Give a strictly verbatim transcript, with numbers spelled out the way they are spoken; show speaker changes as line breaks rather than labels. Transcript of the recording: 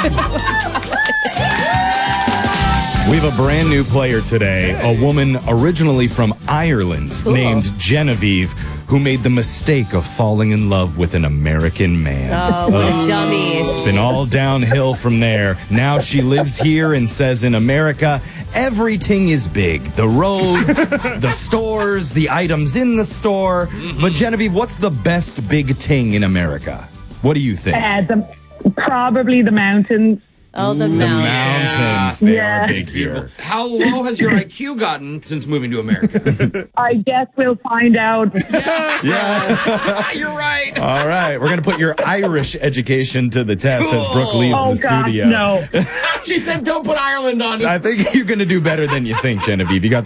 We have a brand new player today, a woman originally from Ireland
Cool.
named Genevieve, who made the mistake of falling in love with an American man.
Oh, what a dummy.
It's been all downhill from there. Now she lives here and says in America, everything is big. The roads, the stores, the items in the store. But Genevieve, what's the best big thing in America? What do you think?
Uh, the, probably the mountains.
Oh, the
The
mountains.
mountains, they
Yeah.
are big here.
How low has your I Q gotten since moving to America?
I guess we'll find out.
Yeah.
You're right.
All right. We're going to put your Irish education to the test as Brooke leaves
Oh,
the
God,
studio.
no.
She said don't put Ireland on it.
I think you're going to do better than you think, Genevieve. You got